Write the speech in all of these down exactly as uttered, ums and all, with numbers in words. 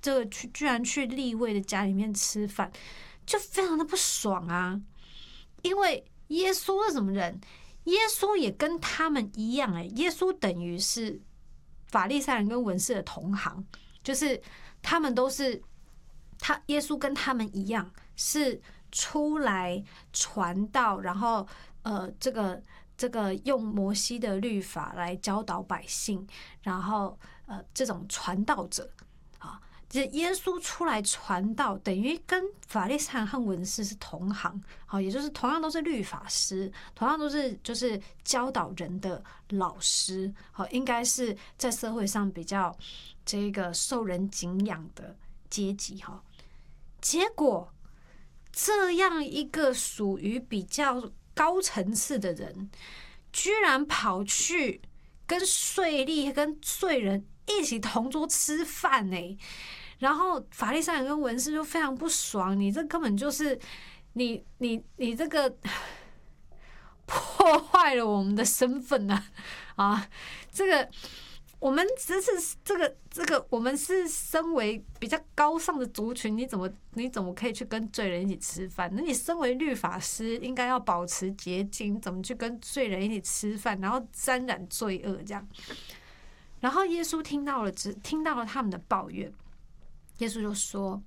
这个去居然去利未的家里面吃饭，就非常的不爽啊！因为耶稣是什么人？耶稣也跟他们一样、欸，哎，耶稣等于是法利赛人跟文士的同行，就是他们都是他耶稣跟他们一样，是出来传道，然后呃，这个这个用摩西的律法来教导百姓，然后呃，这种传道者啊。耶稣出来传道，等于跟法利赛人和文士是同行，好，也就是同样都是律法师，同样都是就是教导人的老师，好，应该是在社会上比较这个受人敬仰的阶级哈。结果这样一个属于比较高层次的人，居然跑去跟税吏、跟罪人一起同桌吃饭呢、欸。然后法利赛人跟文士就非常不爽，你这根本就是你你你这个破坏了我们的身份啊！啊，这个我们只是这个这个我们是身为比较高尚的族群，你怎么你怎么可以去跟罪人一起吃饭？那你身为律法师，应该要保持洁净，怎么去跟罪人一起吃饭，然后沾染罪恶这样？然后耶稣听到了，只听到了他们的抱怨。耶稣就说：“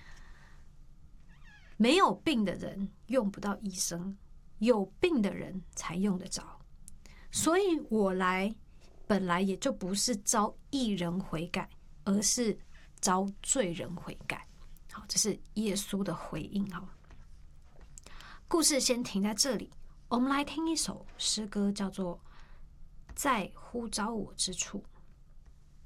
没有病的人用不到医生，有病的人才用得着。所以我来，本来也就不是招义人悔改，而是招罪人悔改。”好，这是耶稣的回应。哈，故事先停在这里，我们来听一首诗歌，叫做《在呼召我之处》。